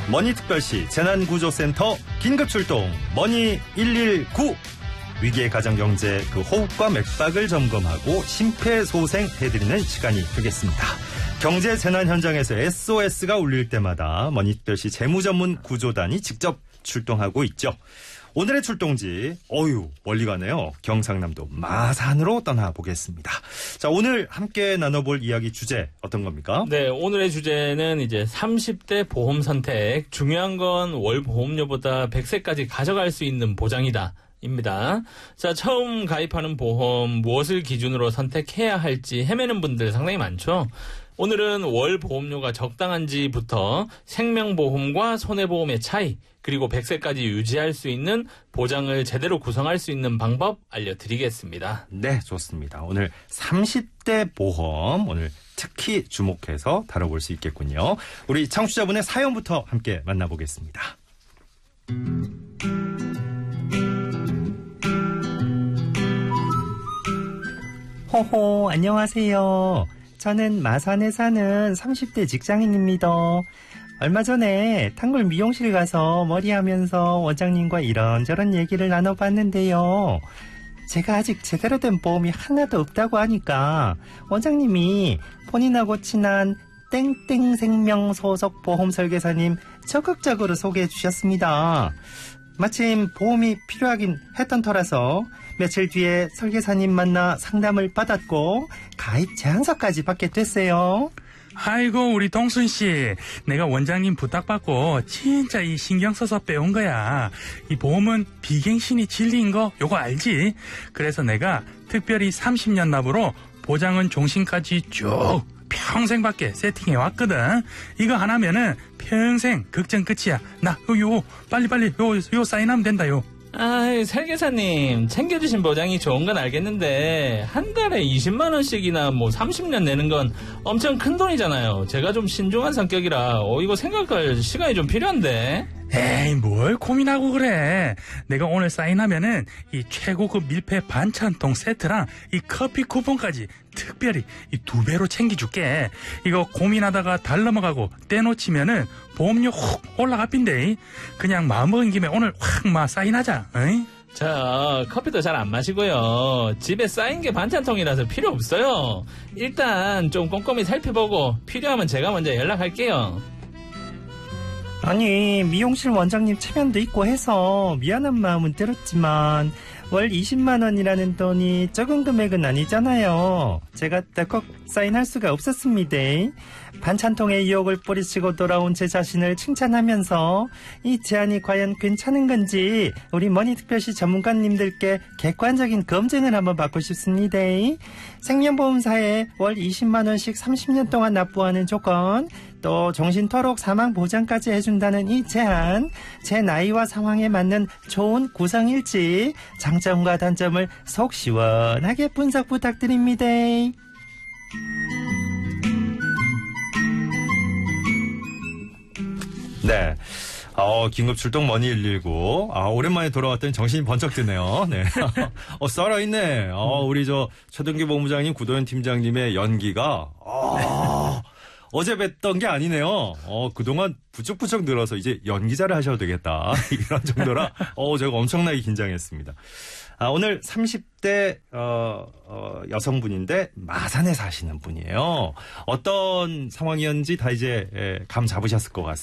머니특별시 재난구조센터 긴급출동 머니 119. 위기의 가정경제 그 호흡과 맥박을 점검하고 심폐소생해드리는 시간이 되겠습니다. 경제 재난 현장에서 SOS가 울릴 때마다 머니특별시 재무전문 구조단이 직접 출동하고 있죠. 오늘의 출동지, 멀리 가네요. 경상남도 마산으로 떠나보겠습니다. 자, 오늘 함께 나눠볼 이야기 주제 어떤 겁니까? 네, 오늘의 주제는 이제 30대 보험 선택. 중요한 건 월 보험료보다 100세까지 가져갈 수 있는 보장이다. 입니다. 자, 처음 가입하는 보험 무엇을 기준으로 선택해야 할지 헤매는 분들 상당히 많죠. 오늘은 월 보험료가 적당한지부터 생명보험과 손해보험의 차이, 그리고 100세까지 유지할 수 있는 보장을 제대로 구성할 수 있는 방법 알려드리겠습니다. 네, 좋습니다. 오늘 30대 보험 오늘 특히 주목해서 다뤄볼 수 있겠군요. 우리 청취자분의 사연부터 함께 만나보겠습니다. 호호, 안녕하세요. 저는 마산에 사는 30대 직장인입니다. 얼마 전에 단골 미용실 가서 머리하면서 원장님과 이런저런 얘기를 나눠봤는데요. 제가 아직 제대로 된 보험이 하나도 없다고 하니까 원장님이 본인하고 친한 땡땡생명 소속 보험 설계사님 적극적으로 소개해 주셨습니다. 마침 보험이 필요하긴 했던 터라서 며칠 뒤에 설계사님 만나 상담을 받았고 가입 제안서까지 받게 됐어요. 아이고, 우리 동순씨, 내가 원장님 부탁받고 진짜 이 신경 써서 빼온 거야. 이 보험은 비갱신이 진리인 거 요거 알지? 그래서 내가 특별히 30년 납으로 보장은 종신까지 쭉 평생 받게 세팅해 왔거든. 이거 하나면은 평생 걱정 끝이야. 나 요 빨리빨리 요 사인하면 된다. 요. 아이, 설계사님, 챙겨주신 보장이 좋은 건 알겠는데 한 달에 20만 원씩이나 30년 내는 건 엄청 큰 돈이잖아요. 제가 좀 신중한 성격이라 이거 생각할 시간이 좀 필요한데. 에이, 뭘 고민하고 그래. 내가 오늘 사인하면은 이 최고급 밀폐 반찬통 세트랑 이 커피 쿠폰까지 특별히 이 2배로 챙겨줄게. 이거 고민하다가 달 넘어가고 떼놓치면은 보험료 훅 올라가빈데. 그냥 마음먹은 김에 오늘 확 사인하자. 어이? 자, 커피도 잘 안 마시고요. 집에 쌓인 게 반찬통이라서 필요 없어요. 일단 좀 꼼꼼히 살펴보고 필요하면 제가 먼저 연락할게요. 아니, 미용실 원장님 체면도 있고 해서 미안한 마음은 들었지만 월 20만 원이라는 돈이 적은 금액은 아니잖아요. 제가 덜컥 사인할 수가 없었습니다. 반찬통에 유혹을 뿌리치고 돌아온 제 자신을 칭찬하면서 이 제안이 과연 괜찮은 건지 우리 머니특별시 전문가님들께 객관적인 검증을 한번 받고 싶습니다. 생명보험사에 월 20만 원씩 30년 동안 납부하는 조건, 또 정신토록 사망보장까지 해준다는 이 제안, 제 나이와 상황에 맞는 좋은 구성일지 장점과 단점을 속 시원하게 분석 부탁드립니다. 네. 긴급출동 머니 119. 오랜만에 돌아왔더니 정신이 번쩍 드네요. 네. 살아있네. 우리 최동기 본부장님, 구도현 팀장님의 연기가, 어제 뵀던 게 아니네요. 그동안 부쩍부쩍 늘어서 이제 연기자를 하셔도 되겠다. 이런 정도라, 제가 엄청나게 긴장했습니다. 오늘 30대, 여성분인데 마산에 사시는 분이에요. 어떤 상황이었는지 다 이제 감 잡으셨을 것 같습니다.